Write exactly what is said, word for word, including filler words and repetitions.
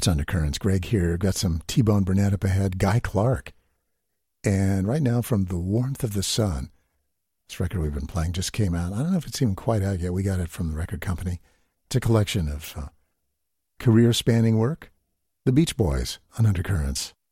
It's Undercurrents. Greg here. Got some T-Bone Burnett up ahead. Guy Clark. And right now, from The Warmth of the Sun, this record we've been playing just came out. I don't know if it's even quite out yet. We got it from the record company. It's a collection of uh, career-spanning work. The Beach Boys on Undercurrents.